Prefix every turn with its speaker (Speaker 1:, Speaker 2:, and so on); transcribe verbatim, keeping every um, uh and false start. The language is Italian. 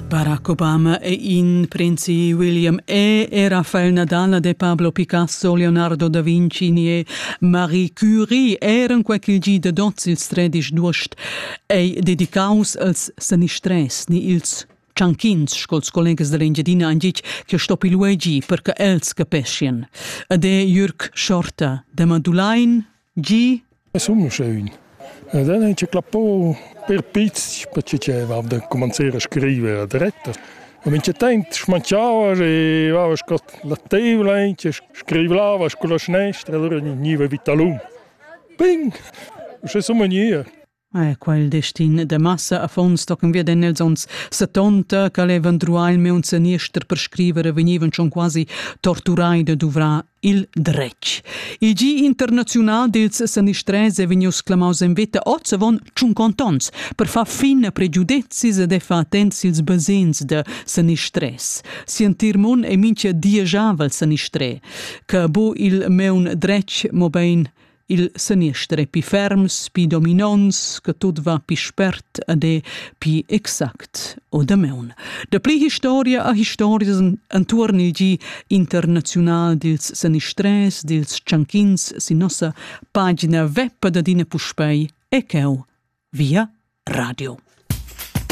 Speaker 1: Barack Obama e in Prinzi William e, e Rafael Nadal de Pablo Picasso, Leonardo da Vinci e Marie Curie eran quel gi de dots ils tredisch duost e dedicaus als sanistress ni ils cianchins scols collegas dell'Engiadina han dit che stoppi luigi perché els capeschien. Ade Jürg Schorta de Madulain gi
Speaker 2: Insomma schön. E dann haben sie klappo per pizzi, perché c'era da cominciare a scrivere a diretta. E wenn sie denkt, smanciava e va la tavola, e scriveva con la sinistra, allora niva vitalum. Ping! C'è solo niente.
Speaker 1: Eh, quel destin de massa a fons tochen wir den nels ons settanta che levan druail me un sanister per scrivere venivan schon quasi torturai de duvra il dretg. Il G internazional dels sanistrese vegnius clamaus en veta otza von cinquanta ans per fa fin a pregiudezis ed e fa attents ils basins de sanistres. Sientirmon e mince diajavel sanistre, che bo il meun dretg mo bein il sanistre pi ferms, pi dominons, che tot va pi spert ed e pi exact o da meun. Da pli historia a historias antuorn il gi internazional dils sanistres, dils cianchins, si nossa pagina web da dina puspei e cheu via radio.